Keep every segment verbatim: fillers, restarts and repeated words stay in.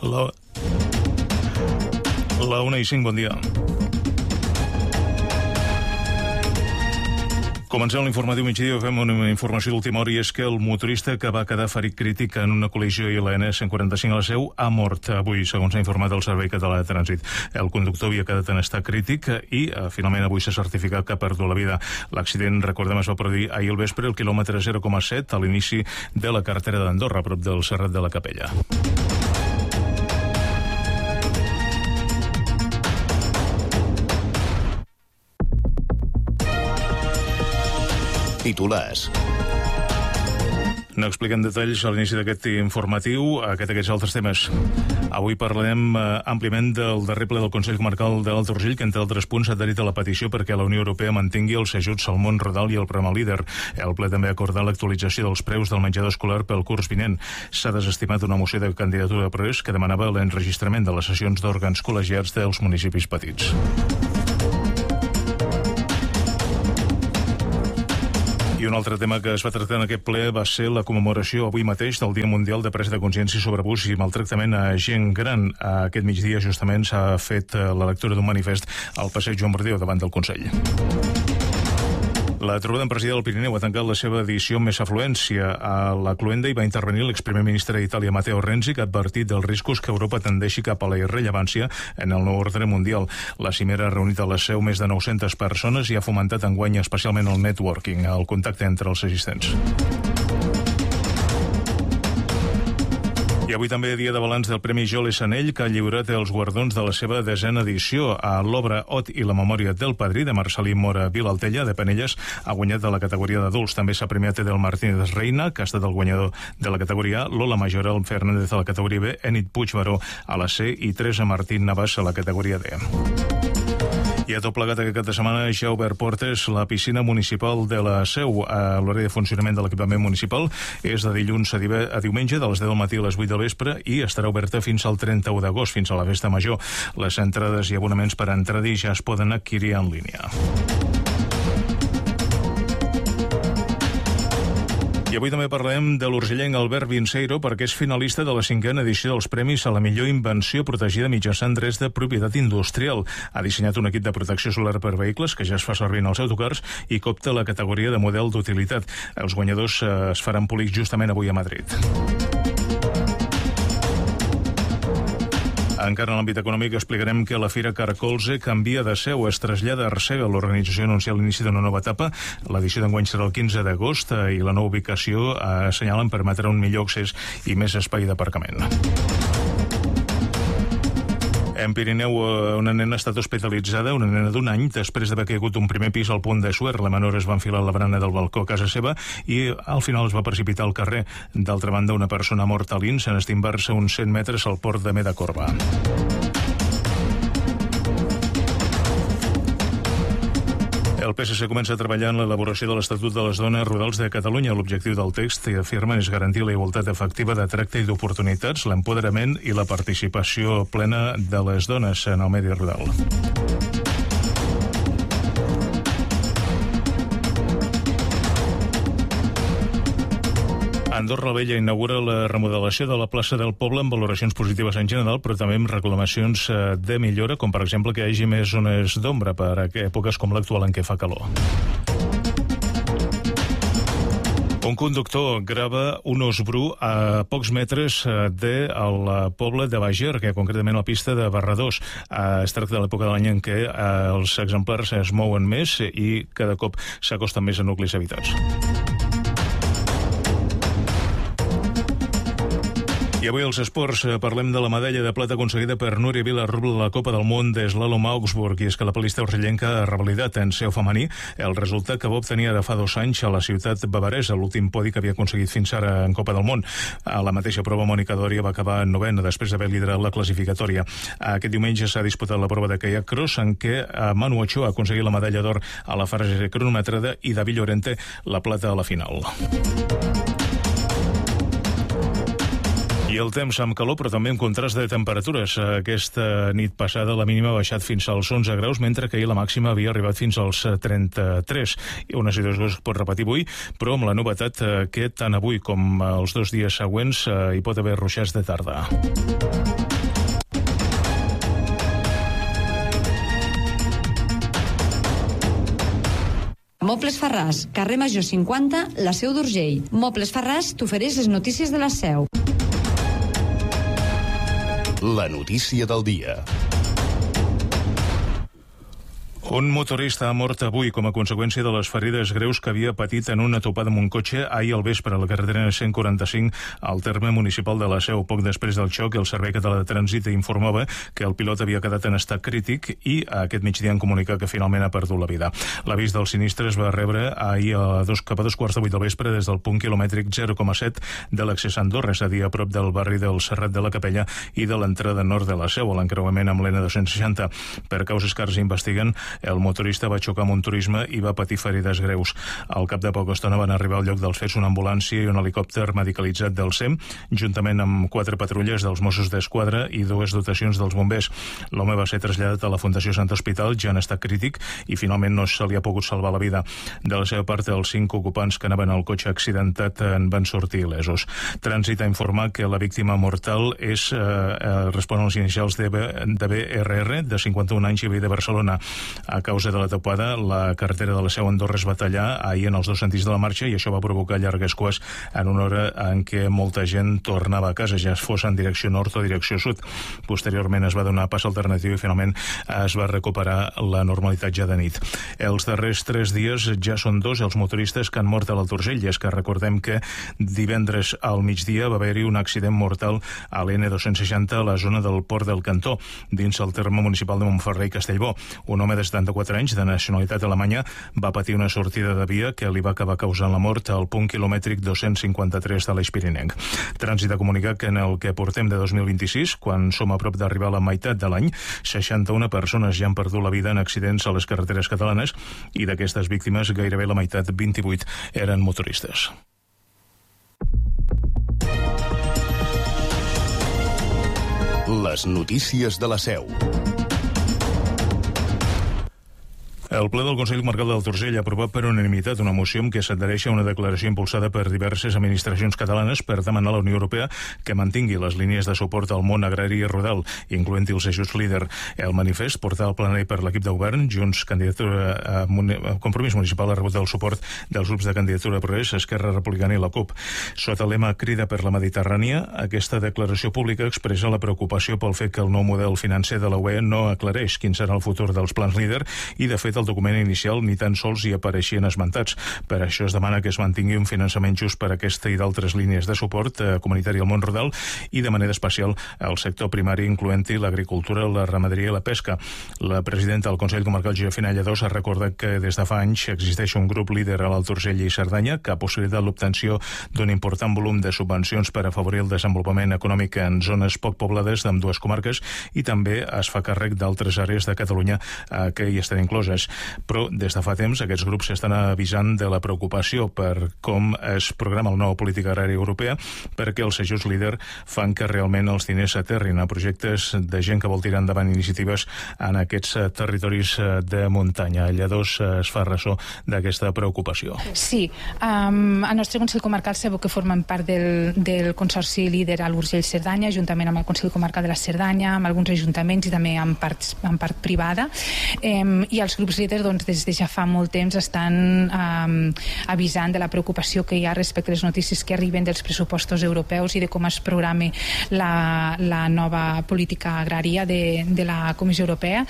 La, la una i cinc, bon dia. Comencem l'informatiu migdia, fem una informació d'última hora i és que el motorista que va quedar ferit crític en una col·lisió i la N cent quaranta-cinc a la Seu ha mort avui, segons s'ha informat el Servei Català de Trànsit. El conductor havia quedat en estat crític i eh, finalment avui s'ha certificat que ha perdut la vida. L'accident, recordem, es va produir ahir al vespre al quilòmetre zero coma set a l'inici de la carretera d'Andorra, a prop del Serrat de la Capella. Titulars. No expliquem detalls a l'inici d'aquest informatiu, aquest aquests altres temes. Avui parlarem eh, àmpliament del darrer ple del Consell Comarcal de l'Alt Urgell, que entre altres punts s'ha adherit a la petició perquè la Unió Europea mantingui els ajuts al món rural i el programa Líder. El ple també ha acordat l'actualització dels preus del menjador escolar pel curs vinent. S'ha desestimat una moció de candidatura de progrés que demanava l'enregistrament de les sessions d'òrgans col·legiats dels municipis petits. I un altre tema que es va tractar en aquest ple va ser la commemoració avui mateix del Dia Mundial de Presa de Consciència sobre abús i maltractament a gent gran. Aquest migdia justament s'ha fet la lectura d'un manifest al passeig Joan Bordeu davant del Consell. La trobada empresarial del Pirineu ha tancat la seva edició amb més afluència. A la cloenda hi va intervenir l'exprimer ministre d'Itàlia, Matteo Renzi, que ha advertit dels riscos que Europa tendeixi cap a la irrellevància en el nou ordre mundial. La cimera ha reunit a la Seu més de nou-centes persones i ha fomentat enguany especialment el networking, el contacte entre els assistents. I avui també dia de balanç del Premi Jole Sanell, que ha lliurat els guardons de la seva desena edició. A l'obra Ot i la memòria del padrí, de Marcelí Mora Vilaltella, de Penelles, ha guanyat de la categoria d'adults. També s'ha premiat Edel Martínez Reina, que ha estat el guanyador de la categoria A, Lola Majoral Fernández a la categoria B, Enid Puigbaró a la C i Teresa Martín Navàs a la categoria D. I a tot plegat aquest cap de setmana ja ha obert portes la piscina municipal de la Seu. L'horari de funcionament de l'equipament municipal és de dilluns a, a diumenge, de les deu del matí a les vuit del vespre, i estarà oberta fins al trenta-u d'agost, fins a la festa major. Les entrades i abonaments per entrar-hi ja es poden adquirir en línia. I avui també parlem de l'urgellenc Albert Vinceiro perquè és finalista de la cinquena edició dels Premis a la millor invenció protegida mitjançant drets de propietat industrial. Ha dissenyat un equip de protecció solar per vehicles que ja es fa servir en els autocars i copta la categoria de model d'utilitat. Els guanyadors eh, es faran públics justament avui a Madrid. Encara en l'àmbit econòmic explicarem que la Fira Carcolze canvia de seu, es trasllada a Arsèguel. L'organització anuncia l'inici d'una nova etapa. L'edició d'enguany serà el quinze d'agost i la nova ubicació assenyalen permetrà un millor accés i més espai d'aparcament. En Pirineu, una nena ha estat hospitalitzada, una nena d'un any, després d'haver caigut un primer pis al Pont de Suert. La menor es va enfilar a la barana del balcó a casa seva i al final es va precipitar al carrer. D'altra banda, una persona morta a l'Ins en estimbar-se uns cent metres al port de Medacorba. El P S C comença a treballar en l'elaboració de l'Estatut de les Dones Rurals de Catalunya. L'objectiu del text, afirmen, és garantir la igualtat efectiva de tracte i d'oportunitats, l'empoderament i la participació plena de les dones en el medi rural. Andorra la Vella inaugura la remodelació de la plaça del Poble amb valoracions positives en general, però també amb reclamacions de millora, com per exemple que hi hagi més zones d'ombra per a èpoques com l'actual en què fa calor. Un conductor grava un os bru a pocs metres del poble de Bàger, que concretament a la pista de Barradós. Es tracta de l'època de l'any en què els exemplars es mouen més i cada cop s'acosten més a nuclis habitats. I avui als esports parlem de la medalla de plata aconseguida per Núria Vilarrubla a la Copa del Món d'Eslalom a Augsburg, i és que la palista urgellenca ha revalidat en seu femení el resultat que va obtenir ara fa dos anys a la ciutat bavaresa, l'últim podi que havia aconseguit fins ara en Copa del Món. A la mateixa prova, Mònica Dòria va acabar en novena després d'haver liderat la classificatòria. Aquest diumenge s'ha disputat la prova de kayak cross, en què Manu Ochoa ha aconseguit la medalla d'or a la fase cronometrada i David Llorente la plata a la final. I el temps amb calor, però també amb contrast de temperatures. Aquesta nit passada la mínima ha baixat fins als onze graus, mentre que ahir la màxima havia arribat fins als trenta-tres. Una situació que es pot repetir avui, però amb la novetat que tant avui com els dos dies següents hi pot haver ruixats de tarda. Mobles Farràs, carrer Major cinquanta, la Seu d'Urgell. Mobles Farràs t'ofereix les notícies de la Seu. La notícia del dia. Un motorista ha mort avui com a conseqüència de les ferides greus que havia patit en una topada amb un cotxe ahir al vespre a la carretera cent quaranta-cinc al terme municipal de la Seu. Poc després del xoc, el Servei Català de Trànsit informava que el pilot havia quedat en estat crític i aquest migdia en comunica que finalment ha perdut la vida. L'avís del sinistre es va rebre ahir a dos, cap a dos quarts de vuit del vespre des del punt quilomètric zero coma set de l'accés a Andorra, és a dir, a prop del barri del Serrat de la Capella i de l'entrada nord de la Seu, a l'encreuament amb l'N dos-cents seixanta. Per causes que ara s'investiguen, el motorista va xocar amb un turisme i va patir ferides greus. Al cap de poca estona van arribar al lloc dels fets una ambulància i un helicòpter medicalitzat del S E M, juntament amb quatre patrulles dels Mossos d'Esquadra i dues dotacions dels bombers. L'home va ser traslladat a la Fundació Sant Hospital, ja en estat crític, i finalment no se li ha pogut salvar la vida. De la seva part, els cinc ocupants que anaven al cotxe accidentat en van sortir il·lesos. Trànsit ha informat que la víctima mortal és, eh, respon als inicials de B R R, de cinquanta-un anys i ve de Barcelona. A causa de la topada, la carretera de la Seu a Andorra es va tallar ahir en els dos sentits de la marxa i això va provocar llargues cues en una hora en què molta gent tornava a casa, ja fos en direcció nord o direcció sud. Posteriorment es va donar pas alternatiu i finalment es va recuperar la normalitat ja de nit. Els darrers tres dies ja són dos els motoristes que han mort a l'Alt Urgell, i és que recordem que divendres al migdia va haver-hi un accident mortal a l'N dos-cents seixanta a la zona del Port del Cantó, dins el terme municipal de Montferrer i Castellbò. Un home de setanta-quatre anys de nacionalitat alemanya va patir una sortida de via que li va acabar causant la mort al punt quilomètric dos-cents cinquanta-tres de l'Eix Pirinenc. Trànsit ha comunicat que en el que portem de dos mil vint-i-sis, quan som a prop d'arribar a la meitat de l'any, seixanta-una persones ja han perdut la vida en accidents a les carreteres catalanes i d'aquestes víctimes gairebé la meitat, vint-i-vuit, eren motoristes. Les notícies de la Seu. El ple del Consell Comarcal d'Alt Urgell ha aprovat per unanimitat una moció en què s'adhereix a una declaració impulsada per diverses administracions catalanes per demanar a la Unió Europea que mantingui les línies de suport al món agrari i rural, incloent-hi els ajuts líder. El manifest, portat al plenari per l'equip de govern, Junts, candidatura a, a Compromís Municipal, ha rebut el suport dels grups de candidatura Progrés, Esquerra Republicana i la CUP. Sota el lema Crida per la Mediterrània, aquesta declaració pública expressa la preocupació pel fet que el nou model financer de la U E no aclareix quin serà el futur dels plans líder i, de fet, el document inicial ni tan sols hi apareixien esmentats. Per això es demana que es mantingui un finançament just per a aquesta i d'altres línies de suport eh, comunitari al món rural i de manera especial al sector primari, incloent-hi l'agricultura, la ramaderia i la pesca. La presidenta del Consell Comarcal, Josefina Lledós, ha recordat que des de fa anys existeix un grup líder a l'Alt Urgell i Cerdanya que ha possibilitat l'obtenció d'un important volum de subvencions per afavorir el desenvolupament econòmic en zones poc poblades d'ambdues comarques i també es fa càrrec d'altres àrees de Catalunya eh, que hi estan incloses. Però des de fa temps aquests grups s'estan avisant de la preocupació per com es programa la nova política agrària europea, perquè els ajuts líder fan que realment els diners s'aterrin a projectes de gent que vol tirar endavant iniciatives en aquests territoris de muntanya. Lledós es fa ressò d'aquesta preocupació. Sí, um, el nostre Consell Comarcal sabeu que formen part del, del Consorci líder a l'Urgell-Cerdanya, juntament amb el Consell Comarcal de la Cerdanya, amb alguns ajuntaments i també amb, parts, amb part privada, um, i els grups líders doncs, des de ja fa molt temps estan um, avisant de la preocupació que hi ha respecte a les notícies que arriben dels pressupostos europeus i de com es programa la, la nova política agrària de, de la Comissió Europea.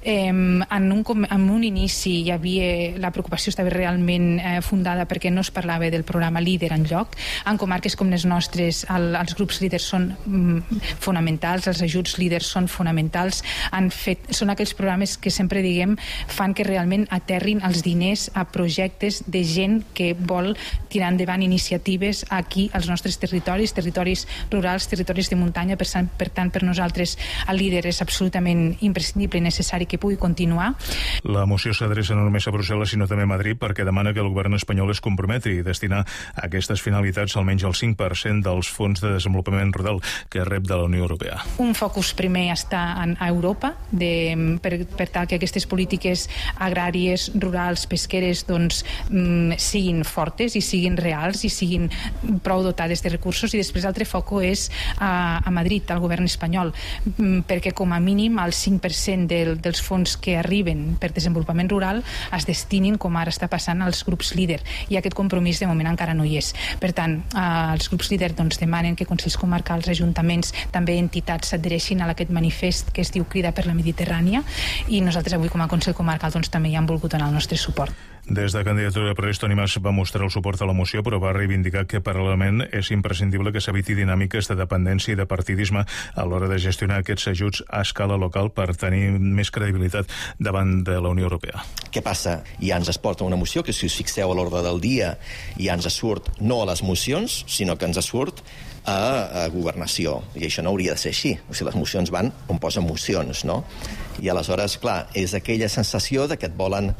Um, en, un, en un inici hi havia, la preocupació estava realment eh, fundada perquè no es parlava del programa líder en lloc. En comarques com les nostres el, els grups líders són um, fonamentals, els ajuts líders són fonamentals, han fet, són aquells programes que sempre diguem fan que realment aterrin els diners a projectes de gent que vol tirar endavant iniciatives aquí als nostres territoris, territoris rurals, territoris de muntanya. Per, per tant, per nosaltres el líder és absolutament imprescindible i necessari que pugui continuar. La moció s'adreça no només a Brussel·les sinó també a Madrid perquè demana que el govern espanyol es comprometi a destinar a aquestes finalitats almenys el cinc per cent dels fons de desenvolupament rural que rep de la Unió Europea. Un focus primer està en, a Europa de, per, per tal que aquestes polítiques agràries, rurals, pesqueres, doncs mm, siguin fortes i siguin reals i siguin prou dotades de recursos. I després l'altre foco és a, a Madrid, al govern espanyol, mm, perquè com a mínim el cinc per cent del, dels fons que arriben per desenvolupament rural es destinin, com ara està passant, als grups líder, i aquest compromís de moment encara no hi és. Per tant, eh, els grups líder doncs, demanen que consells comarcals, ajuntaments, també entitats s'adhereixin a aquest manifest que es diu Crida per la Mediterrània, i nosaltres avui com a Consell Comarcal doncs, també hi hem volgut donar el nostre suport. Des de Candidatura Progrés, Toni Mas va mostrar el suport a la moció, però va reivindicar que paral·lelament és imprescindible que s'eviti dinàmiques de dependència i de partidisme a l'hora de gestionar aquests ajuts a escala local per tenir més credibilitat davant de la Unió Europea. Què passa? Ja ens es porta una moció que, si us fixeu a l'ordre del dia, ja ens surt no a les mocions, sinó que ens surt a, a governació, i això no hauria de ser així. O sigui, les mocions van on posen mocions, no? I aleshores, clar, és aquella sensació de que et volen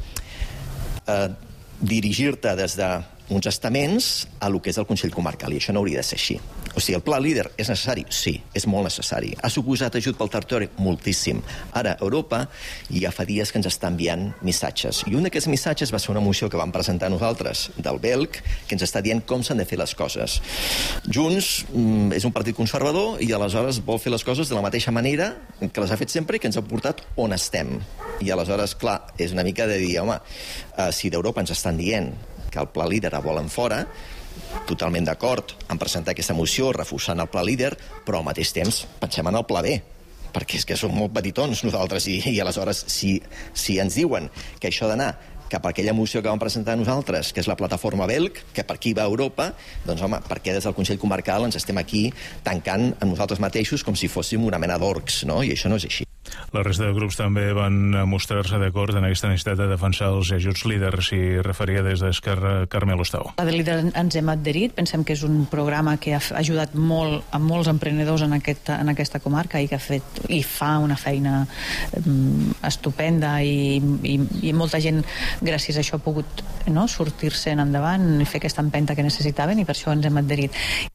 eh, dirigir-te des d'uns estaments a lo que és el Consell Comarcal, i això no hauria de ser així. O sigui, el pla líder és necessari? Sí, és molt necessari. Ha suposat ajut pel territori? Moltíssim. Ara, Europa ja fa dies que ens està enviant missatges. I un d'aquests missatges va ser una moció que vam presentar nosaltres, del B E L C, que ens està dient com s'han de fer les coses. Junts mm, és un partit conservador i aleshores vol fer les coses de la mateixa manera que les ha fet sempre i que ens ha portat on estem. I aleshores, clar, és una mica de dir, home, eh, si d'Europa ens estan dient que el pla líder el volen fora, totalment d'acord en presentar aquesta moció reforçant el pla líder, però al mateix temps pensem en el pla B, perquè és que som molt petitons nosaltres, i, i aleshores si, si ens diuen que això ha d'anar cap a aquella moció que vam presentar nosaltres, que és la plataforma B E L C, que per aquí va a Europa, doncs home, per què des del Consell Comarcal ens estem aquí tancant a nosaltres mateixos com si fóssim una mena d'orcs, no? I això no és així. La resta de grups també van mostrar-se d'acord en aquesta necessitat de defensar els ajuts líders, i referia des d'Esquerra Carmel Ostau. La de líder ens hem adherit, pensem que és un programa que ha ajudat molt a molts emprenedors en, aquest, en aquesta comarca i que ha fet i fa una feina um, estupenda, i, i, i molta gent gràcies a això ha pogut, no, sortir-se endavant i fer aquesta empenta que necessitaven, i per això ens hem adherit.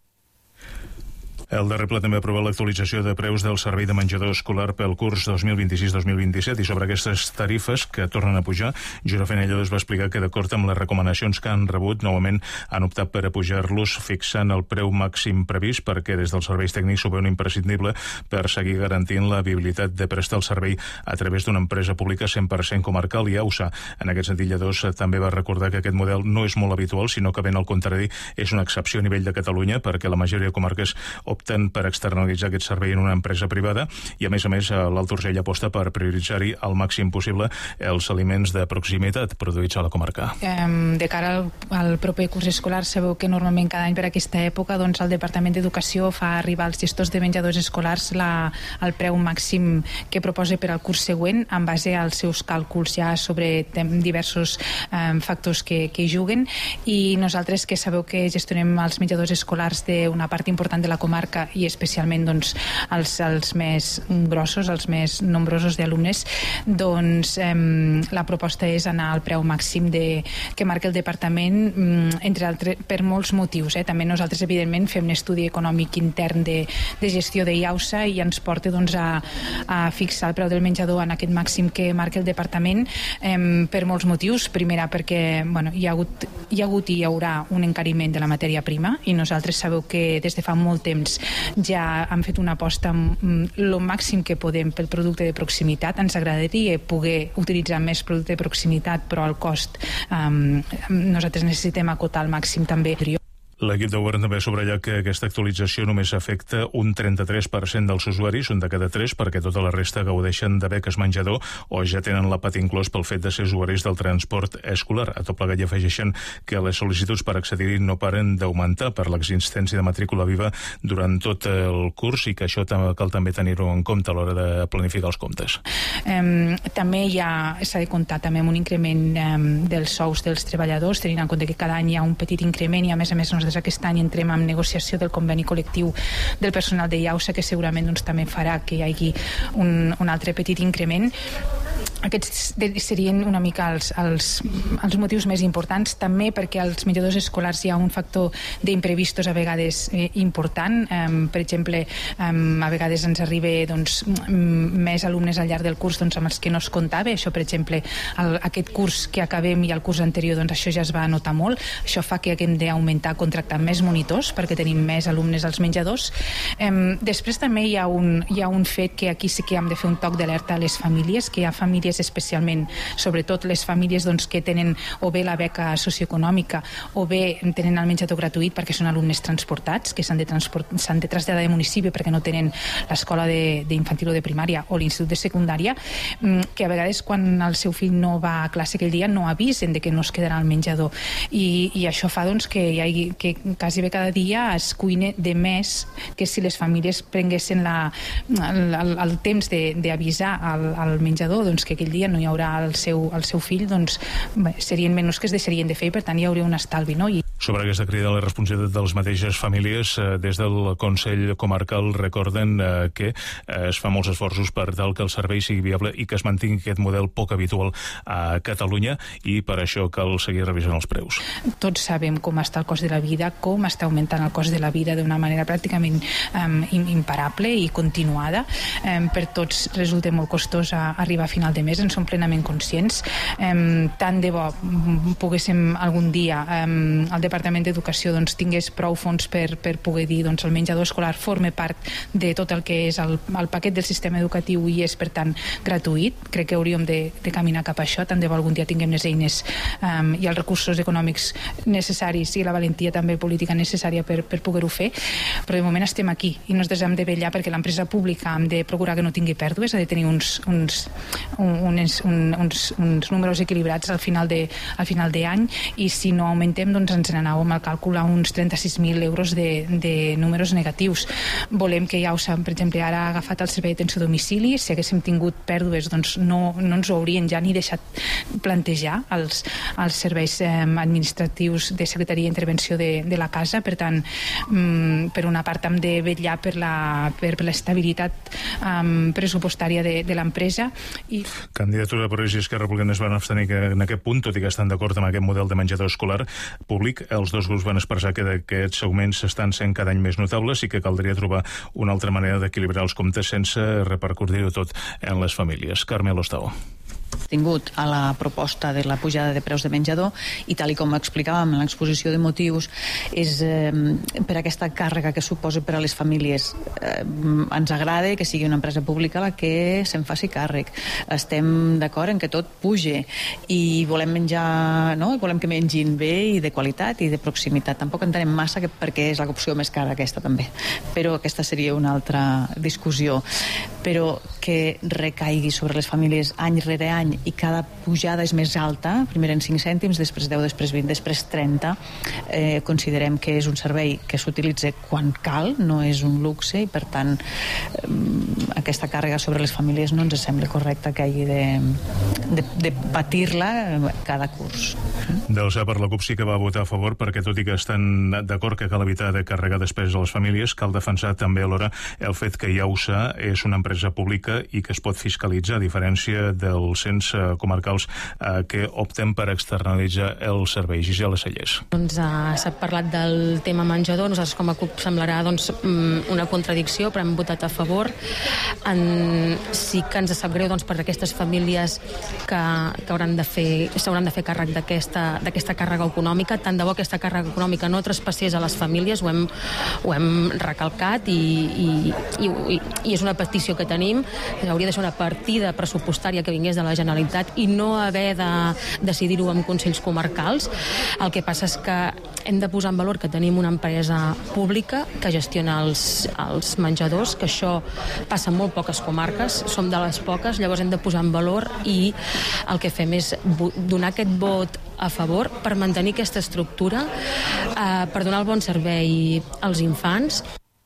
El darrer ple també ha aprovat l'actualització de preus del servei de menjador escolar pel curs dos mil vint-i-sis dos mil vint-i-set, i sobre aquestes tarifes que tornen a pujar, Jura Fenellodos va explicar que, d'acord amb les recomanacions que han rebut, novament han optat per apujar-los fixant el preu màxim previst, perquè des dels serveis tècnics ho veuen imprescindible per seguir garantint la viabilitat de prestar el servei a través d'una empresa pública cent per cent comarcal i AUSA. En aquest sentit, Lledós també va recordar que aquest model no és molt habitual, sinó que ben al contrari és una excepció a nivell de Catalunya, perquè la majoria de comarques opten per externalitzar aquest servei en una empresa privada, i a més a més l'Alt Urgell aposta per prioritzar-hi al màxim possible els aliments de proximitat produïts a la comarca. Um, de cara al, al proper curs escolar, sabeu que normalment cada any per aquesta època doncs, el Departament d'Educació fa arribar als gestors de menjadors escolars la, el preu màxim que proposa per al curs següent, en base als seus càlculs ja sobre diversos um, factors que, que hi juguen, i nosaltres, que sabeu que gestionem els menjadors escolars d'una part important de la comarca, i especialment doncs, els, els més grossos, els més nombrosos d'alumnes, doncs eh, la proposta és anar al preu màxim de, que marca el departament, entre altres, per molts motius. Eh? També nosaltres, evidentment, fem un estudi econòmic intern de, de gestió de IAUSA, i ens porta doncs, a, a fixar el preu del menjador en aquest màxim que marca el departament, eh, per molts motius. Primera, perquè bueno, hi, ha hagut, hi ha hagut i hi haurà un encariment de la matèria prima, i nosaltres sabeu que des de fa molt temps ja hem fet una aposta el màxim que podem pel producte de proximitat. Ens agradaria poder utilitzar més producte de proximitat, però el cost um, nosaltres necessitem acotar al màxim també. L'equip de govern també ha subratllat que aquesta actualització només afecta un trenta-tres per cent dels usuaris, un de cada tres, perquè tota la resta gaudeixen de beques menjador o ja tenen l'àpat inclòs pel fet de ser usuaris del transport escolar. A tot plegat, i afegeixen que les sol·licituds per accedir-hi no paren d'augmentar per l'existència de matrícula viva durant tot el curs, i que això cal també tenir-ho en compte a l'hora de planificar els comptes. Um, també hi ha, s'ha de comptar també amb un increment um, dels sous dels treballadors, tenint en compte que cada any hi ha un petit increment, i a més a més nosaltres aquest any entrem en negociació del conveni col·lectiu del personal de IAUSA, que segurament doncs, també farà que hi hagi un, un altre petit increment. aquests serien una mica els, els, els motius més importants, també perquè als menjadors escolars hi ha un factor d'imprevistos a vegades eh, important. Um, per exemple, um, a vegades ens arriba doncs, més alumnes al llarg del curs doncs, amb els que no es comptava. Això, per exemple, el, aquest curs que acabem i el curs anterior, doncs això ja es va notar molt. Això fa que haguem d'augmentar, contractar més monitors perquè tenim més alumnes als menjadors. Um, després també hi ha, un, hi ha un fet que aquí sí que hem de fer un toc d'alerta a les famílies, que hi ha famílies especialment, sobretot les famílies doncs, que tenen o bé la beca socioeconòmica o bé tenen el menjador gratuït perquè són alumnes transportats, que s'han de, transport, s'han de traslladar de municipi perquè no tenen l'escola d'infantil o de primària o l'institut de secundària, que a vegades quan el seu fill no va a classe aquell dia no avisen de que no es quedarà al menjador i, i això fa doncs, que, hi hagi, que quasi bé cada dia es cuine de més que si les famílies prenguessin la, el, el, el temps d'avisar al, al menjador doncs, que aquell dia no hi haurà el seu, el seu fill, doncs bé, serien menys que es deixarien de fer i per tant hi hauria un estalvi, no? I... Sobre aquesta crida a la responsabilitat de les mateixes famílies, eh, des del Consell Comarcal recorden eh, que eh, es fa molts esforços per tal que el servei sigui viable i que es mantingui aquest model poc habitual a Catalunya i per això cal seguir revisant els preus. Tots sabem com està el cost de la vida, com està augmentant el cost de la vida d'una manera pràcticament um, imparable i continuada. Um, per tots resulta molt costós a arribar a final de mes, en som plenament conscients. Um, tant de bo poguéssim algun dia um, el Departament d'Educació doncs, tingués prou fons per, per poder dir doncs, el menjador escolar forma part de tot el que és el, el paquet del sistema educatiu i és per tant gratuït. Crec que hauríem de, de caminar cap a això, tant de bo algun dia tinguem les eines um, i els recursos econòmics necessaris i la valentia també política necessària per, per poder-ho fer, però de moment estem aquí i nosaltres hem de vetllar perquè l'empresa pública hem de procurar que no tingui pèrdues, ha de tenir uns, uns, uns, uns, uns números equilibrats al final de, al final d'any i si no augmentem doncs ens n'anàvem a calcular uns trenta-sis mil euros de, de números negatius. Volem que ja ho sabem, per exemple, ara ha agafat el servei d'atenció a domicili, si haguéssim tingut pèrdues doncs no, no ens ho haurien ja ni deixat plantejar els, els serveis eh, administratius de Secretaria d'Intervenció de, de la Casa, per tant mm, per una part hem de vetllar per la per, per l'estabilitat um, pressupostària de, de l'empresa. I... Candidatura per Progrés i Esquerra Republicana es van abstenir en aquest punt, tot i que estan d'acord amb aquest model de menjador escolar públic. Els dos grups van expressar que aquests augments estan sent cada any més notables i que caldria trobar una altra manera d'equilibrar els comptes sense repercutir-ho tot en les famílies. Carmel Ostao. Tingut a la proposta de la pujada de preus de menjador i tal i com explicàvem en l'exposició de motius és eh, per aquesta càrrega que suposa per a les famílies. Eh, ens agrada que sigui una empresa pública la que se'n faci càrrec. Estem d'acord en que tot puge i volem menjar, no? Volem que mengin bé i de qualitat i de proximitat. Tampoc entenem massa que perquè és l'opció més cara aquesta també, però aquesta seria una altra discussió. Però que recaigui sobre les famílies any rere any i cada pujada és més alta, primer en cinc cèntims, després deu, després vint, després trenta, eh, considerem que és un servei que s'utilitza quan cal, no és un luxe i per tant eh, aquesta càrrega sobre les famílies no ens sembla correcte que hagi de, de, de patir-la cada curs. Del S A per la CUP sí que va votar a favor perquè tot i que estan d'acord que cal evitar de carregar després a les famílies, cal defensar també alhora el fet que I A U S A és una empresa pública i que es pot fiscalitzar, a diferència dels ens comarcals eh, que opten per externalitzar el servei. Gisela Cellers. Doncs uh, s'ha parlat del tema menjador. Nosaltres com a CUP semblarà doncs, una contradicció, però hem votat a favor. En... Sí que ens sap greu doncs, per aquestes famílies que, que hauran de fer, s'hauran de fer càrrec d'aquesta càrrega econòmica. Tant de bo aquesta càrrega econòmica no traspassés a les famílies, ho hem, ho hem recalcat i, i, i, i, i és una petició que tenim. Hauria de ser una partida pressupostària que vingués de la Generalitat i no haver de decidir-ho amb consells comarcals. El que passa és que hem de posar en valor que tenim una empresa pública que gestiona els, els menjadors, que això passa en molt poques comarques, som de les poques, llavors hem de posar en valor i el que fem és donar aquest vot a favor per mantenir aquesta estructura, eh, per donar el bon servei als infants.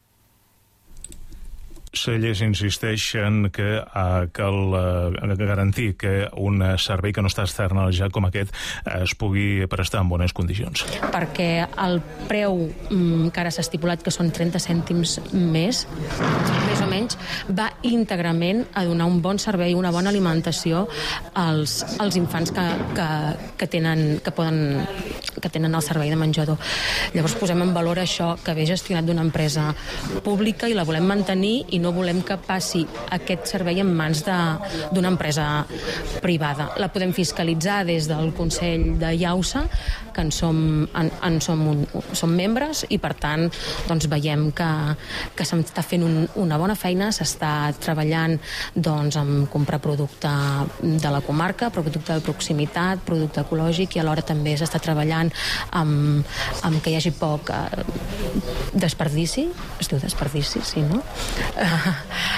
Cellers insisteix en que uh, cal uh, garantir que un servei que no està externalitzat com aquest uh, es pugui prestar en bones condicions. Perquè el preu um, que ara s'ha estipulat, que són trenta cèntims més, més o menys va íntegrament a donar un bon servei, una bona alimentació als, als infants que, que, que, tenen, que, poden, que tenen el servei de menjador. Llavors posem en valor això, que ve gestionat d'una empresa pública i la volem mantenir i no volem que passi aquest servei en mans d'una empresa privada. La podem fiscalitzar des del Consell de IAUSA, que en som, en, en som, un, som membres i per tant doncs veiem que, que s'està fent un, una bona feina, s'està treballant doncs, amb comprar producte de la comarca, producte de proximitat, producte ecològic, i alhora també s'està treballant amb, amb que hi hagi poc eh, desperdici, es diu desperdici, sí, no? Uh,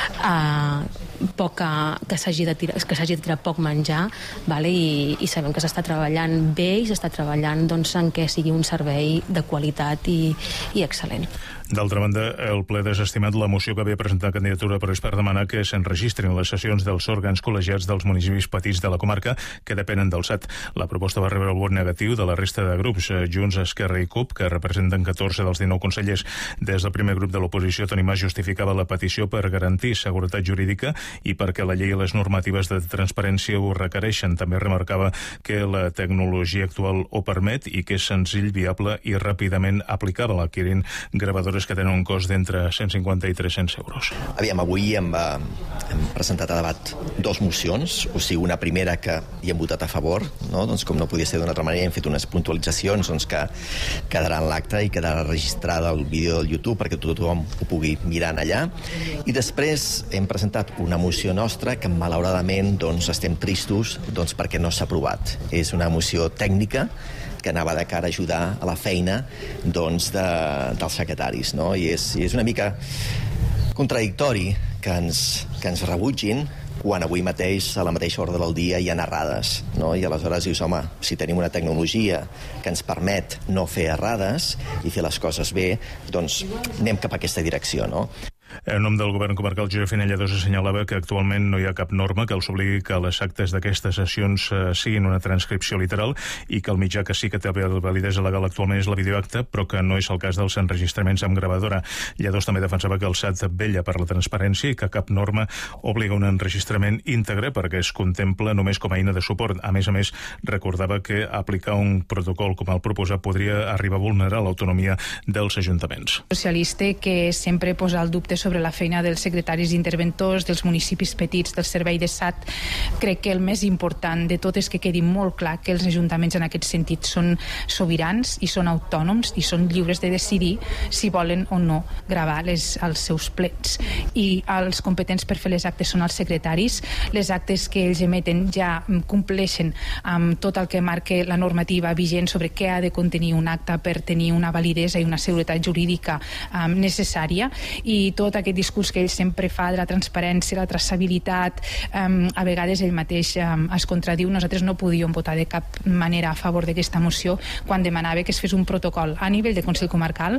uh, poc que, que s'hagi de tirar, que s'hagi de tirar poc menjar, vale? I, i sabem que s'està treballant bé i s'està treballant doncs, en què sigui un servei de qualitat i, i excel·lent. D'altra banda, el ple ha desestimat la moció que havia presentat candidatura però és per demanar que s'enregistrin les sessions dels òrgans col·legiats dels municipis petits de la comarca que depenen del S A T. La proposta va rebre el vot negatiu de la resta de grups, Junts, Esquerra i CUP, que representen catorze dels dinou consellers. Des del primer grup de l'oposició, Toni Mas justificava la petició per garantir seguretat jurídica i perquè la llei i les normatives de transparència ho requereixen. També remarcava que la tecnologia actual ho permet i que és senzill, viable i ràpidament aplicable, adquirint gravadores que tenen un cost d'entre cent cinquanta i tres-cents euros. Aviam, avui hem, hem presentat a debat dos mocions, o sigui, una primera que hi hem votat a favor, no? Doncs com no podia ser d'una altra manera, hem fet unes puntualitzacions doncs, que quedarà en l'acte i quedarà registrada el vídeo del YouTube perquè tothom ho pugui mirar allà. I després hem presentat una moció nostra que malauradament doncs, estem tristos doncs, perquè no s'ha aprovat. És una moció tècnica que anava de cara a ajudar a la feina doncs, de, dels secretaris, no? I és, i és una mica contradictori que ens, que ens rebutgin quan avui mateix, a la mateixa ordre del dia, hi ha errades, no? I aleshores dius, home, si tenim una tecnologia que ens permet no fer errades i fer les coses bé, doncs anem cap a aquesta direcció, no? En nom del govern comarcal, Josep Finella dos assenyalava que actualment no hi ha cap norma que els obligui que les actes d'aquestes sessions eh, siguin una transcripció literal i que el mitjà que sí que té validesa legal actualment és la videoacta, però que no és el cas dels enregistraments amb gravadora. Lladós també defensava que el S A T vetlla per la transparència i que cap norma obliga un enregistrament íntegre perquè es contempla només com a eina de suport. A més a més, recordava que aplicar un protocol com el proposat podria arribar a vulnerar l'autonomia dels ajuntaments. Socialista que sempre posa el dubte sobre la feina dels secretaris interventors, dels municipis petits, del servei de S A T. Crec que el més important de tot és que quedi molt clar que els ajuntaments en aquest sentit són sobirans i són autònoms i són lliures de decidir si volen o no gravar les, els seus plets. I els competents per fer les actes són els secretaris. Les actes que ells emeten ja compleixen amb tot el que marca la normativa vigent sobre què ha de contenir un acte per tenir una validesa i una seguretat jurídica um, necessària, i tot aquest discurs que ell sempre fa de la transparència, la traçabilitat, um, a vegades ell mateix um, es contradiu. Nosaltres no podíem votar de cap manera a favor d'aquesta moció quan demanava que es fes un protocol a nivell de Consell Comarcal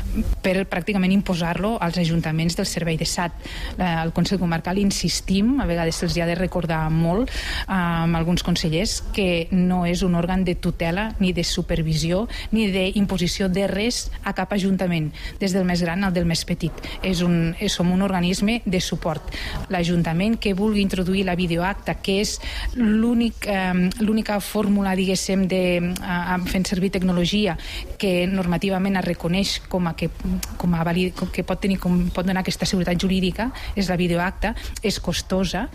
per pràcticament imposar-lo als ajuntaments del servei de S A T. El Consell Comarcal, insistim, a vegades se'ls ha de recordar molt amb um, alguns consellers que no és un òrgan de tutela ni de supervisió ni d'imposició de res a cap ajuntament, des del més gran al del més petit. És un som un organisme de suport. L'Ajuntament que vulgui introduir la videoacta, que és l'únic, eh, l'única fórmula, diguéssim, de, eh, fent servir tecnologia que normativament es reconeix com a que, com a valid, com que pot, tenir, com pot donar aquesta seguretat jurídica, és la videoacta, és costosa.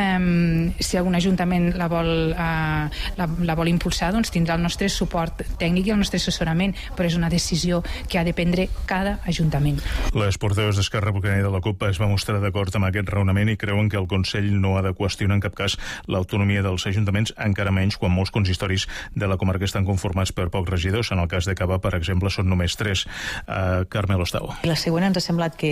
Eh, si algun ajuntament la vol, eh, la, la vol impulsar, doncs tindrà el nostre suport tècnic i el nostre assessorament, però és una decisió que ha de prendre cada ajuntament. Les portaveus d'Esquerra Republicana i de la CUP es va mostrar d'acord amb aquest raonament i creuen que el Consell no ha de qüestionar en cap cas l'autonomia dels ajuntaments, encara menys quan molts consistoris de la comarca estan conformats per pocs regidors. En el cas de Cava, per exemple, són només tres. Uh, Carmel Ostau. La següent ens ha semblat que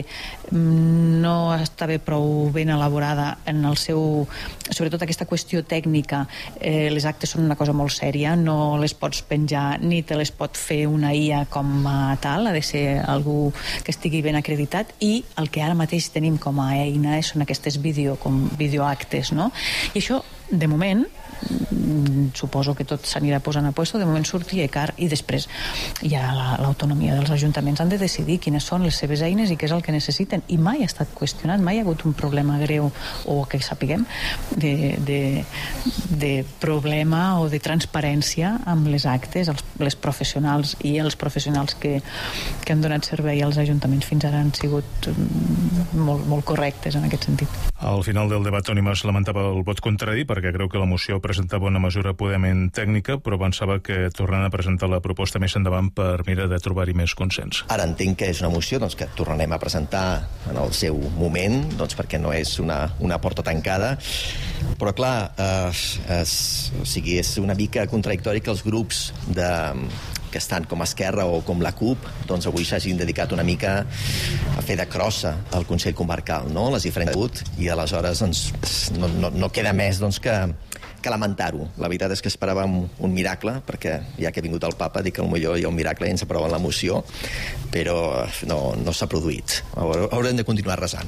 no estava prou ben elaborada en el seu... Sobretot aquesta qüestió tècnica. Eh, les actes són una cosa molt sèria, no les pots penjar ni te les pot fer una I A com a tal, ha de ser algú que estigui ben acreditat, i el que ara mateix tenim com a eina són aquestes vídeo, com videoactes, no? I això, de moment, suposo que tot s'anirà posant a puesto. De moment surt IECAR i després hi ha l'autonomia dels ajuntaments. Han de decidir quines són les seves eines i què és el que necessiten, i mai ha estat qüestionat, mai ha hagut un problema greu o que sapiguem de, de, de problema o de transparència amb les actes. Els, les professionals i els professionals que, que han donat servei als ajuntaments fins ara han sigut molt, molt correctes en aquest sentit. Al final del debat, Toni Mas lamentava el vot contrari perquè creu que la moció presentava una mesura purament tècnica, però pensava que tornant a presentar la proposta més endavant per mirar de trobar-hi més consens. Ara entenc que és una moció doncs, que tornarem a presentar en el seu moment, doncs, perquè no és una, una porta tancada, però clar, eh, és, o sigui, és una mica contradictori que els grups de, que estan com Esquerra o com la CUP, doncs avui s'hagin dedicat una mica a fer de crossa al Consell Comarcal, no? Les diferents... i aleshores doncs, no, no, no queda més doncs, que, que lamentar-ho. La veritat és que esperàvem un miracle, perquè ja que ha vingut el papa, dic que potser hi ha un miracle i ens aproven la moció, però no, no s'ha produït. Haurem de continuar resant.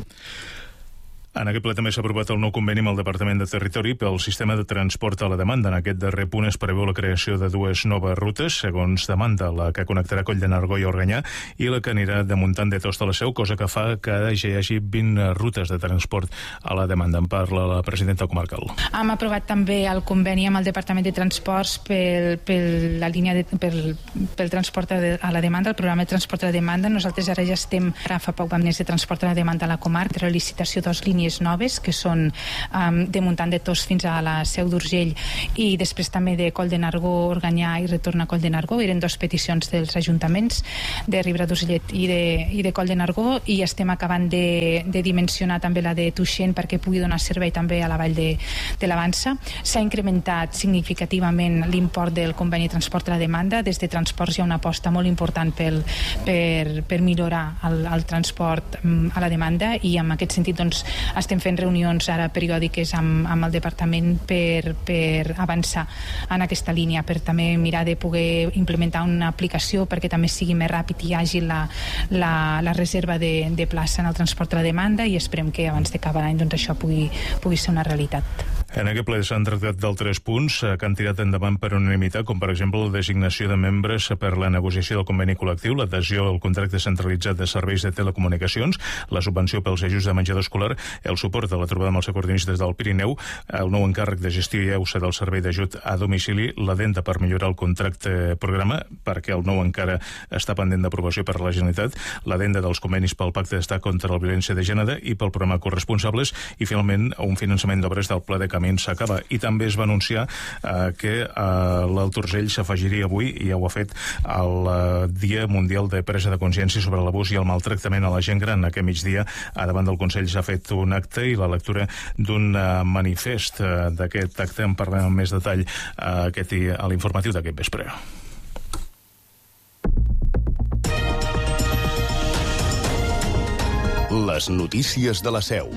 En aquest ple també s'ha aprovat el nou conveni amb el Departament de Territori pel sistema de transport a la demanda. En aquest darrer punt es preveu la creació de dues noves rutes, segons demanda, la que connectarà Coll de Nargó i Organyà i la que anirà de Montant de Tost a la Seu, cosa que fa que ja hi hagi vint rutes de transport a la demanda. En parla la presidenta comarcal. Hem aprovat també el conveni amb el Departament de Transports pel, pel, la línia de, pel, pel transport a la demanda, el programa de transport a la demanda. Nosaltres ara ja estem, ara fa poc vam néixer de transport a la demanda a la comarca, la licitació dos línies noves, que són um, de Montant de Tost fins a la Seu d'Urgell i després també de Coll de Nargó, Organyà i retorn a Coll de Nargó. Eren dues peticions dels ajuntaments de Ribera d'Urgellet i, de, i de Coll de Nargó, i estem acabant de, de dimensionar també la de Tuixén perquè pugui donar servei també a la vall de, de l'Avança. S'ha incrementat significativament l'import del conveni de transport a la demanda. Des de Transports hi ha una aposta molt important pel, per, per millorar el, el transport a la demanda, i en aquest sentit doncs, estem fent reunions ara periòdiques amb, amb el departament per, per avançar en aquesta línia, per també mirar de poder implementar una aplicació perquè també sigui més ràpid i àgil la, la, la reserva de, de plaça en el transport a la demanda, i esperem que abans d'acabar l'any doncs, això pugui, pugui ser una realitat. En aquest ple s'han tractat d'altres punts que han tirat endavant per unanimitat, com per exemple la designació de membres per la negociació del conveni col·lectiu, l'adhesió al contracte centralitzat de serveis de telecomunicacions, la subvenció pels ajuts de menjador escolar, el suport a la trobada amb els acordinistes del Pirineu, el nou encàrrec de gestió i E U S A del servei d'ajut a domicili, l'adenda per millorar el contracte programa, perquè el nou encara està pendent d'aprovació per la Generalitat, l'adenda dels convenis pel Pacte d'Estat contra la Violència de Gènere i pel programa Corresponsables, i finalment un finançament d'obres del Pla de Camins s'acaba. I també es va anunciar eh, que eh, l'Alt Urgell s'afegiria avui, i ja ho ha fet, al eh, Dia Mundial de Presa de Consciència sobre l'abús i el maltractament a la gent gran. Aquest migdia, a davant del Consell, s'ha fet un acte i la lectura d'un uh, manifest. Uh, d'aquest acte en parlem amb més detall uh, aquest, a l'informatiu d'aquest vespre. Les notícies de la Seu.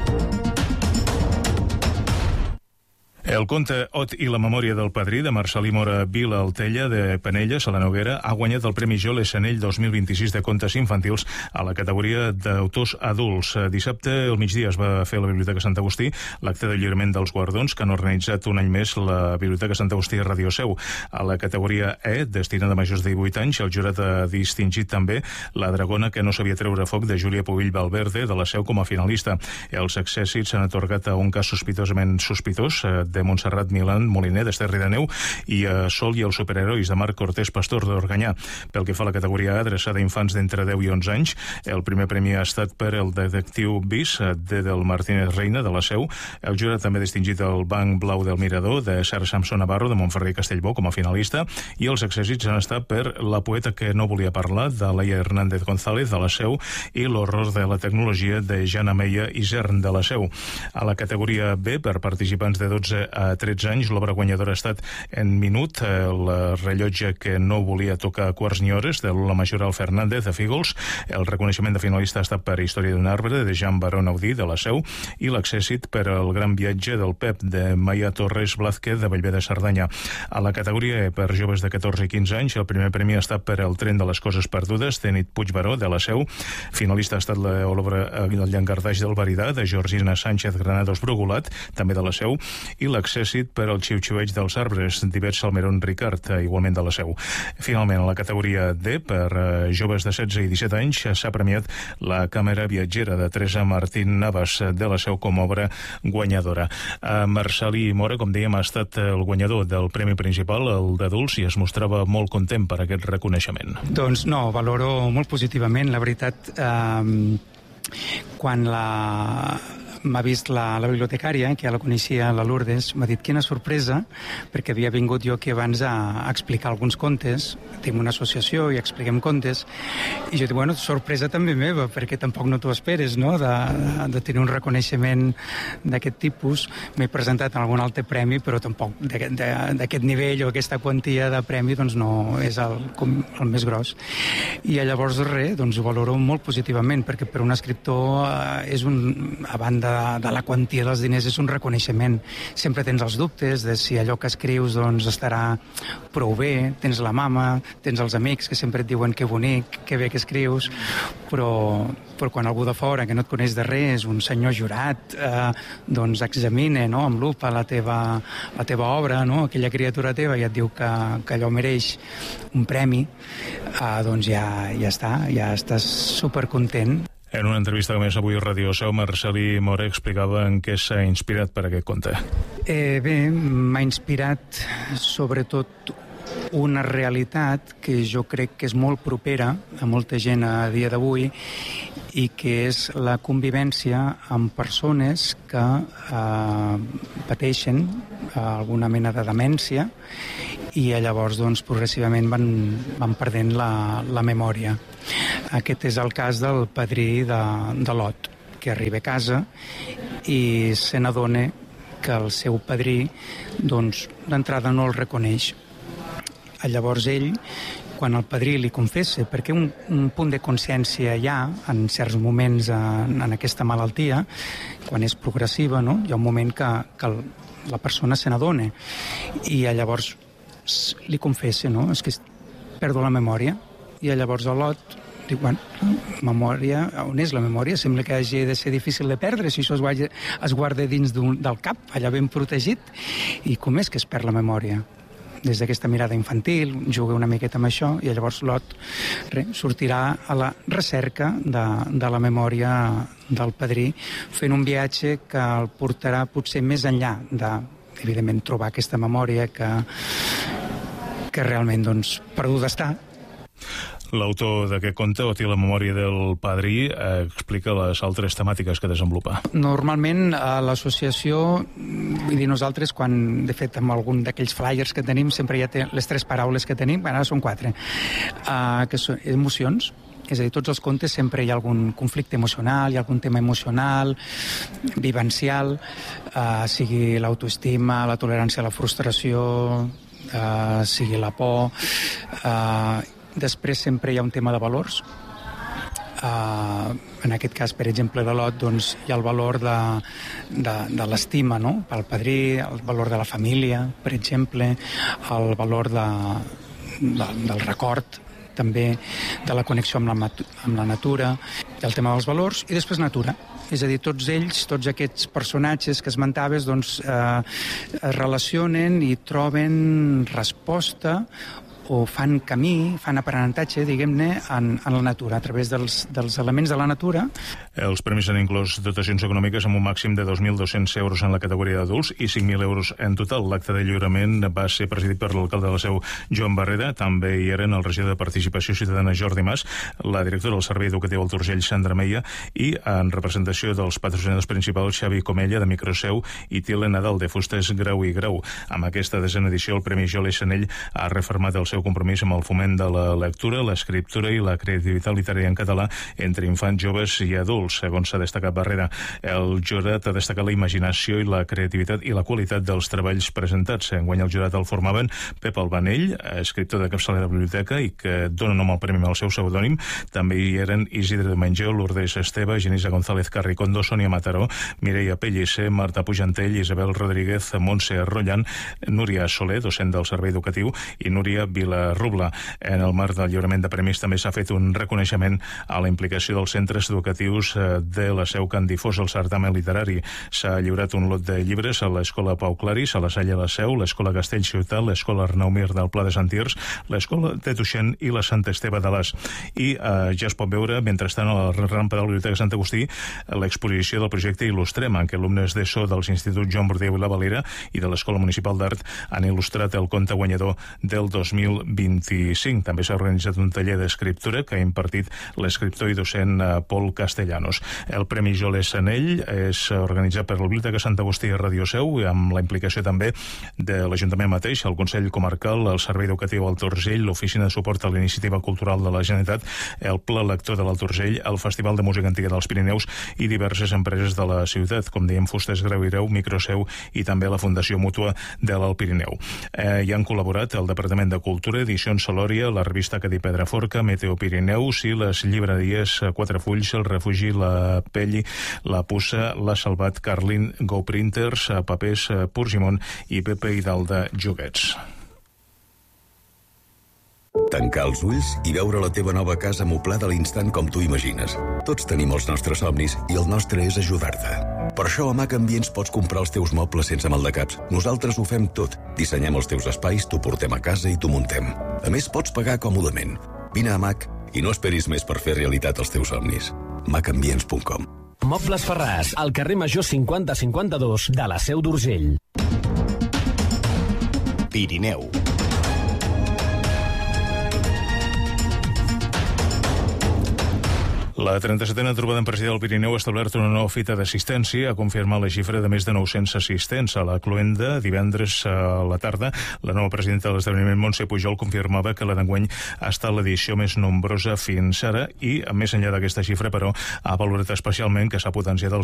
El conte Ot i la memòria del padrí de Marcel·lí Mora Vilaltella de Penelles a la Noguera ha guanyat el Premi Jole Sanell dos mil vint-i-sis de contes infantils a la categoria d'autors adults. Dissabte al migdia es va fer a la Biblioteca Sant Agustí l'acte de lliurament dels guardons que han organitzat un any més la Biblioteca Sant Agustí a Radio Seu. A la categoria E, destinada a majors de divuit anys, el jurat ha distingit també La dragona que no sabia treure foc de Júlia Pubill Valverde de la Seu com a finalista. Els accèssits s'han atorgat a un cas sospitosament sospitós de Montserrat Milan Moliner d'Esterri de Neu i a Sol i els superherois de Marc Cortés Pastor d'Organyà. Pel que fa a la categoria A, adreçada a infants d'entre deu i onze anys, el primer premi ha estat per el detectiu Bis de del Martínez Reina de la Seu. El jurat també ha distingit el Banc Blau del Mirador de Sara Samson Navarro de Montferrer i Castellbó com a finalista, i els accèssits han estat per La poeta que no volia parlar de Laia Hernández González de la Seu i L'horror de la tecnologia de Jana Meia i Zern de la Seu. A la categoria B, per participants de dotze a tretze anys, l'obra guanyadora ha estat En minut, el rellotge que no volia tocar quarts ni hores de Lola Majoral Fernández de Fígols. El reconeixement de finalista ha estat per Història d'un arbre de Jean Baró Naudí de la Seu, i l'accèssit per El gran viatge del Pep de Maia Torres Blázquez de Bellver de Cerdanya. A la categoria E, per joves de catorze i quinze anys, el primer premi ha estat per El tren de les coses perdudes de Nit Puigbaró de la Seu. Finalista ha estat l'obra El llangardaix del Veridà de Georgina Sánchez Granados Brugulat, també de la Seu, i la l'Accèssit per al xiu-xiueig dels arbres d'Ivet Salmerón Ricard, igualment de la Seu. Finalment, a la categoria D, per joves de setze i disset anys, s'ha premiat la càmera viatgera de Teresa Martín Navas de la Seu com a obra guanyadora. Marcel·lí Mora, com dèiem, ha estat el guanyador del premi principal, el d'adults, i es mostrava molt content per aquest reconeixement. Doncs no, valoro molt positivament. La veritat, eh, quan la... m'ha vist la, la bibliotecària, que ja la coneixia, la Lourdes, m'ha dit quina sorpresa, perquè havia vingut jo aquí abans a, a explicar alguns contes, tinc una associació i expliquem contes, i jo dic, bueno, sorpresa també meva, perquè tampoc no t'ho esperes, no?, de, de tenir un reconeixement d'aquest tipus. M'he presentat en algun altre premi, però tampoc d'aquest nivell o aquesta quantia de premi, doncs no és el, com, el més gros. I llavors, res, doncs ho valoro molt positivament, perquè per un escriptor eh, és un, a banda De, de la quantia dels diners, és un reconeixement. Sempre tens els dubtes de si allò que escrius doncs estarà prou bé, tens la mama, tens els amics que sempre et diuen que bonic, que bé que escrius, però, però quan algú de fora que no et coneix de res, un senyor jurat, eh, doncs examina, no?, amb lupa la teva, la teva obra, no?, aquella criatura teva, i et diu que, que allò mereix un premi, eh, doncs ja, ja està, ja estàs supercontent. En una entrevista que més avui a Ràdio Seu, Marcel·lí Mora explicava en què s'ha inspirat per aquest conte. Eh, bé, m'ha inspirat sobretot una realitat que jo crec que és molt propera a molta gent a dia d'avui, i que és la convivència amb persones que eh, pateixen alguna mena de demència, i llavors doncs, progressivament van, van perdent la, la memòria. Aquest és el cas del padrí de, de Lot, que arriba a casa i se n'adona que el seu padrí doncs, d'entrada no el reconeix. Llavors ell, quan el padrí li confessa, perquè un, un punt de consciència hi ha en certs moments en, en aquesta malaltia, quan és progressiva, no?, hi ha un moment que, que la persona se n'adona, i llavors li confessa, no?, és que perdo la memòria. I llavors el Lot diu, bueno, memòria, on és la memòria? Sembla que hagi de ser difícil de perdre, si això es guarda, es guarda dins del cap, allà ben protegit. I com és que es perd la memòria? Des d'aquesta mirada infantil, juga una miqueta amb això, i llavors Lot re, sortirà a la recerca de, de la memòria del padrí, fent un viatge que el portarà potser més enllà de, evidentment, trobar aquesta memòria que, que realment, doncs, perduda està. L'autor d'aquest conte, Ot i la memòria del padrí, eh, explica les altres temàtiques que desenvolupa. Normalment a l'associació, vull dir, nosaltres quan, de fet, amb algun d'aquells flyers que tenim, sempre hi ha les tres paraules que tenim, ara són quatre, uh, que són emocions. És a dir, tots els contes sempre hi ha algun conflicte emocional, hi ha algun tema emocional, vivencial, uh, sigui l'autoestima, la tolerància a la frustració, uh, sigui la por. Uh, després sempre hi ha un tema de valors. Uh, en aquest cas, per exemple, de Lot, doncs, hi ha el valor de, de, de l'estima, no?, pel padrí, el valor de la família, per exemple, el valor de, de, del record, també de la connexió amb la, amb la natura, el tema dels valors, i després natura. És a dir, tots ells, tots aquests personatges que esmentaves, doncs, eh, es relacionen i troben resposta o fan camí, fan aprenentatge, diguem-ne, en, en la natura, a través dels, dels elements de la natura. Els premis han inclòs dotacions econòmiques amb un màxim de dos mil dos-cents euros en la categoria d'adults i cinc mil euros en total. L'acte de lliurament va ser presidit per l'alcalde de la Seu, Joan Barrera. També hi eren el regidor de Participació Ciutadana, Jordi Mas, la directora del Servei Educatiu al Turgell, Sandra Meia, i en representació dels patrocinadors principals, Xavi Comella, de Microseu, i Tile Nadal, de Fustes Grau i Grau. Amb aquesta desena edició, el Premi Joli Sanell ha refermat el seu compromís amb el foment de la lectura, l'escriptura i la creativitat literària en català entre infants, joves i adults. Segons s'ha destacat Barrera, el jurat ha destacat la imaginació i la creativitat i la qualitat dels treballs presentats. Enguany el jurat el formaven Pep Albanell, escriptor de capçalera de biblioteca i que dona nom al premi amb el seu pseudònim. També hi eren Isidre Domengeu, Lourdes Esteve, Genisa González Carricondo, Sònia Mataró, Mireia Pellicer, Marta Pujantell, Isabel Rodríguez, Montse Rollan, Núria Soler, docent del Servei Educatiu, i Núria Vila Vilarrubla. En el marc del lliurament de premis també s'ha fet un reconeixement a la implicació dels centres educatius de la Seu que han difós el certamen literari. S'ha lliurat un lot de llibres a l'Escola Pau Claris, a la Salle La Seu, l'Escola Castell Ciutat, l'Escola Arnau Mir del Pla de Sant Tirs, l'Escola de Tuixén i la Sant Esteve de l'As. I eh, ja es pot veure, mentrestant, a la rampa de la Biblioteca Sant Agustí, l'exposició del projecte Il·lustrem, en què alumnes d'ESO dels Instituts Joan Bordeu i la Valera i de l'Escola Municipal d'Art han il·lustrat el conte guanyador del dos mil vint-i-cinc. També s'ha organitzat un taller d'escriptura que ha impartit l'escriptor i docent Pol Castellanos. El Premi Joles Sanell és organitzat per la Biblioteca Sant Agustí i Radio Seu, amb la implicació també de l'Ajuntament mateix, el Consell Comarcal, el Servei Educatiu Alt Urgell, l'Oficina de Suport a la Iniciativa Cultural de la Generalitat, el Pla Lector de l'Alt Urgell, el Festival de Música Antiga dels Pirineus i diverses empreses de la ciutat, com dèiem Fustes Grau i Greu, Microseu i també la Fundació Mútua de l'Alt Pirineu. Eh, hi han col·laborat el Departament de Cultura, Edicions Salòria, la revista Cadí Pedraforca, Meteo Pirineus i les llibreries Quatre Fulls, El Refugi, La Pelli, La Pussa, La Salvat, Carlin, Go Printers, Papers, Purgimon i Pepe Hidal de Joguets. Tancar els ulls i veure la teva nova casa moblada a l'instant com tu imagines. Tots tenim els nostres somnis i el nostre és ajudar-te. Per això a Mac Ambients pots comprar els teus mobles sense maldecaps. Nosaltres ho fem tot. Dissenyem els teus espais, t'ho portem a casa i t'ho muntem. A més, pots pagar còmodament. Vine a Mac i no esperis més per fer realitat els teus somnis. mac ambients punt com. Mobles Ferràs, al carrer Major cinquanta cinquanta-dos de la Seu d'Urgell. Pirineu. La trenta-setena trobada empresarial del Pirineu ha establert una nova fita d'assistència, ha confirmat la xifra de més de nou-cents assistents a la cloenda divendres a la tarda. La nova presidenta de l'esdeveniment, Montse Pujol, confirmava que la d'enguany ha estat l'edició més nombrosa fins ara i, més enllà d'aquesta xifra, però, ha valorat especialment que s'ha potenciat el